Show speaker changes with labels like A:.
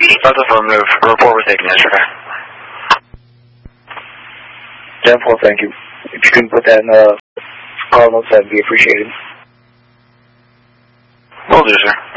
A: That's affirmative. Report was taken yesterday.
B: 10-4, thank you. If you can put that in call notes, that'd be appreciated.
A: Will do, sir.